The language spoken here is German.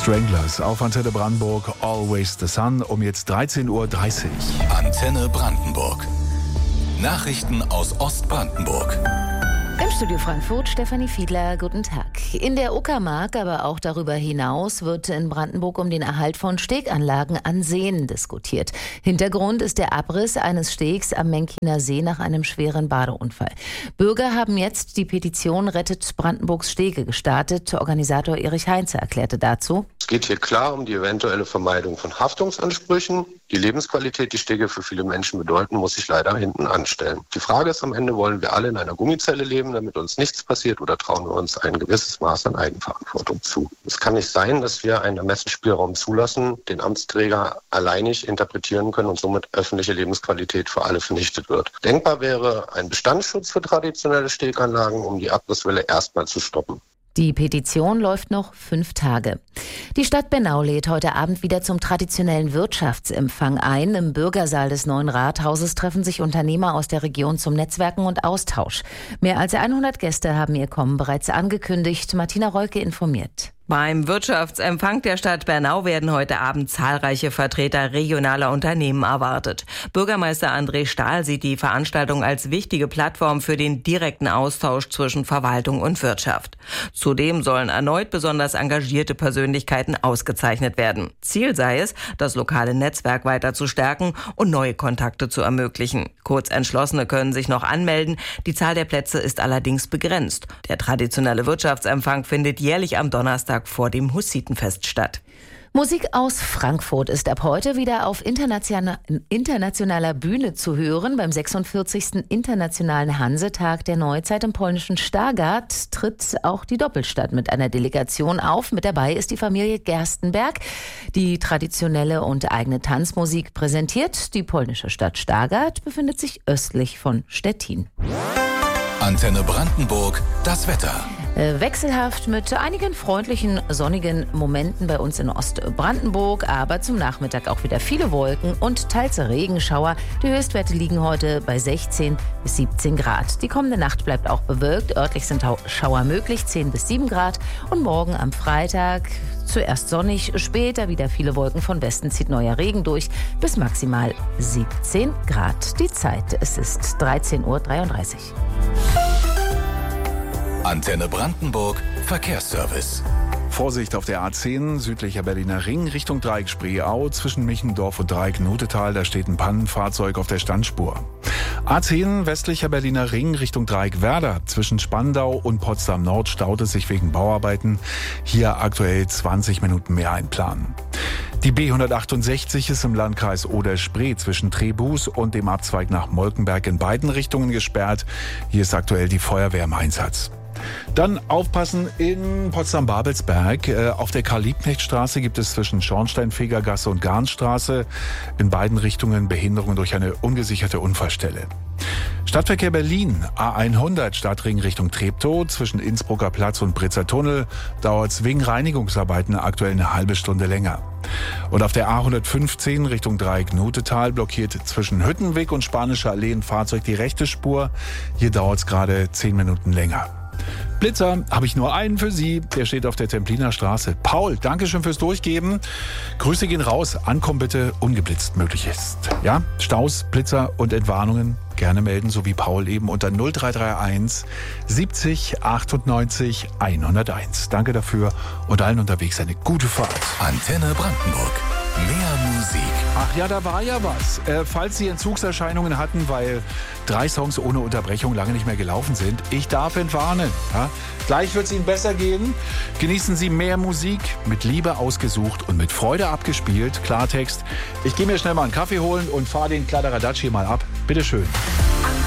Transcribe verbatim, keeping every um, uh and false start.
Stranglers auf Antenne Brandenburg, Always the Sun, um jetzt dreizehn Uhr dreißig. Antenne Brandenburg. Nachrichten aus Ostbrandenburg. Im Studio Frankfurt, Stefanie Fiedler, guten Tag. In der Uckermark, aber auch darüber hinaus, wird in Brandenburg um den Erhalt von Steganlagen an Seen diskutiert. Hintergrund ist der Abriss eines Stegs am Menkiner See nach einem schweren Badeunfall. Bürger haben jetzt die Petition Rettet Brandenburgs Stege gestartet. Organisator Erich Heinze erklärte dazu: Es geht hier klar um die eventuelle Vermeidung von Haftungsansprüchen. Die Lebensqualität, die Stege für viele Menschen bedeuten, muss sich leider hinten anstellen. Die Frage ist am Ende, wollen wir alle in einer Gummizelle leben, damit uns nichts passiert, oder trauen wir uns ein gewisses Maß an Eigenverantwortung zu? Es kann nicht sein, dass wir einen Ermessensspielraum zulassen, den Amtsträger alleinig interpretieren können und somit öffentliche Lebensqualität für alle vernichtet wird. Denkbar wäre ein Bestandsschutz für traditionelle Steganlagen, um die Abrisswelle erstmal zu stoppen. Die Petition läuft noch fünf Tage. Die Stadt Bernau lädt heute Abend wieder zum traditionellen Wirtschaftsempfang ein. Im Bürgersaal des neuen Rathauses treffen sich Unternehmer aus der Region zum Netzwerken und Austausch. Mehr als hundert Gäste haben ihr Kommen bereits angekündigt. Martina Rolke informiert. Beim Wirtschaftsempfang der Stadt Bernau werden heute Abend zahlreiche Vertreter regionaler Unternehmen erwartet. Bürgermeister André Stahl sieht die Veranstaltung als wichtige Plattform für den direkten Austausch zwischen Verwaltung und Wirtschaft. Zudem sollen erneut besonders engagierte Persönlichkeiten ausgezeichnet werden. Ziel sei es, das lokale Netzwerk weiter zu stärken und neue Kontakte zu ermöglichen. Kurzentschlossene können sich noch anmelden. Die Zahl der Plätze ist allerdings begrenzt. Der traditionelle Wirtschaftsempfang findet jährlich am Donnerstag vor dem Hussitenfest statt. Musik aus Frankfurt ist ab heute wieder auf internationaler, internationaler Bühne zu hören. Beim sechsundvierzigsten Internationalen Hansetag der Neuzeit im polnischen Stargard tritt auch die Doppelstadt mit einer Delegation auf. Mit dabei ist die Familie Gerstenberg, die traditionelle und eigene Tanzmusik präsentiert. Die polnische Stadt Stargard befindet sich östlich von Stettin. Antenne Brandenburg, das Wetter. Äh, wechselhaft mit einigen freundlichen, sonnigen Momenten bei uns in Ostbrandenburg, aber zum Nachmittag auch wieder viele Wolken und teils Regenschauer. Die Höchstwerte liegen heute bei sechzehn bis siebzehn Grad. Die kommende Nacht bleibt auch bewölkt. Örtlich sind Schauer möglich, zehn bis sieben Grad. Und morgen am Freitag zuerst sonnig, später wieder viele Wolken. Von Westen zieht neuer Regen durch bis maximal siebzehn Grad. Die Zeit, es ist dreizehn Uhr dreiunddreißig. Antenne Brandenburg, Verkehrsservice. Vorsicht auf der A zehn, südlicher Berliner Ring, Richtung Dreieck Spreeau, zwischen Michendorf und Dreieck Nutetal, da steht ein Pannenfahrzeug auf der Standspur. A zehn, westlicher Berliner Ring, Richtung Dreieck Werder, zwischen Spandau und Potsdam Nord staut es sich wegen Bauarbeiten. Hier aktuell zwanzig Minuten mehr einplanen. Die B hundertachtundsechzig ist im Landkreis Oder-Spree zwischen Trebus und dem Abzweig nach Molkenberg in beiden Richtungen gesperrt. Hier ist aktuell die Feuerwehr im Einsatz. Dann aufpassen in Potsdam-Babelsberg. Äh, auf der Karl-Liebknecht-Straße gibt es zwischen Schornsteinfegergasse und Garnstraße in beiden Richtungen Behinderungen durch eine ungesicherte Unfallstelle. Stadtverkehr Berlin, A hundert, Stadtring Richtung Treptow, zwischen Innsbrucker Platz und Britzer Tunnel dauert es wegen Reinigungsarbeiten aktuell eine halbe Stunde länger. Und auf der A hundertfünfzehn Richtung Dreieck Nutetal blockiert zwischen Hüttenweg und Spanischer Allee ein Fahrzeug die rechte Spur. Hier dauert es gerade zehn Minuten länger. Blitzer habe ich nur einen für Sie, der steht auf der Templiner Straße. Paul, danke schön fürs Durchgeben. Grüße gehen raus, ankommen bitte ungeblitzt möglich ist. Ja, Staus, Blitzer und Entwarnungen gerne melden, so wie Paul eben unter null drei drei eins siebzig achtundneunzig hunderteins. Danke dafür und allen unterwegs eine gute Fahrt. Antenne Brandenburg. Mehr Musik. Ach ja, da war ja was. Äh, falls Sie Entzugserscheinungen hatten, weil drei Songs ohne Unterbrechung lange nicht mehr gelaufen sind, ich darf entwarnen. Ja? Gleich wird es Ihnen besser gehen. Genießen Sie mehr Musik, mit Liebe ausgesucht und mit Freude abgespielt. Klartext. Ich gehe mir schnell mal einen Kaffee holen und fahre den Kladderadatsch hier mal ab. Bitteschön.